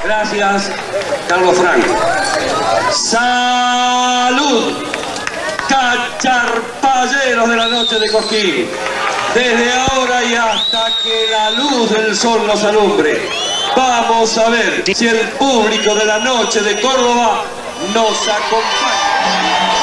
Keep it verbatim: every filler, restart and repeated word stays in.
Gracias, Carlos Franco. ¡Salud! Cacharpayeros de la noche de Cosquín. Desde ahora y hasta que la luz del sol nos alumbre, vamos a ver si el público de la noche de Córdoba nos acompaña.